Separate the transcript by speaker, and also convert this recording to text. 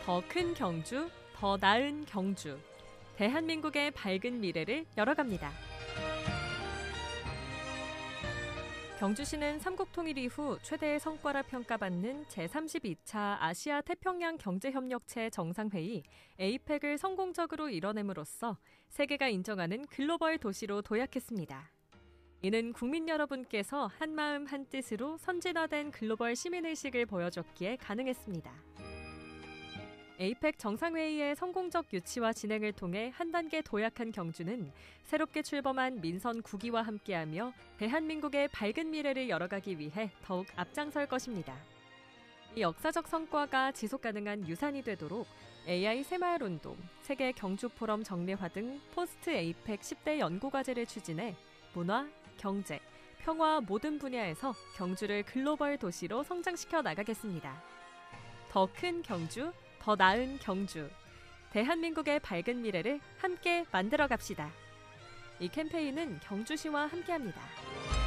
Speaker 1: 더 큰 경주, 더 나은 경주. 대한민국의 밝은 미래를 열어갑니다. 경주시는 삼국통일 이후 최대의 성과라 평가받는 제32차 아시아 태평양 경제협력체 정상회의 에이펙을 성공적으로 이뤄냄으로써 세계가 인정하는 글로벌 도시로 도약했습니다. 이는 국민 여러분께서 한마음 한뜻으로 선진화된 글로벌 시민의식을 보여줬기에 가능했습니다. 에이펙 정상회의의 성공적 유치와 진행을 통해 한 단계 도약한 경주는 새롭게 출범한 민선 9기와 함께하며 대한민국의 밝은 미래를 열어가기 위해 더욱 앞장설 것입니다. 이 역사적 성과가 지속가능한 유산이 되도록 AI 새마을운동, 세계 경주포럼 정례화 등 포스트 에이펙 10대 연구과제를 추진해 문화, 경제, 평화 모든 분야에서 경주를 글로벌 도시로 성장시켜 나가겠습니다. 더 큰 경주, 더 나은 경주. 대한민국의 밝은 미래를 함께 만들어 갑시다. 이 캠페인은 경주시와 함께합니다.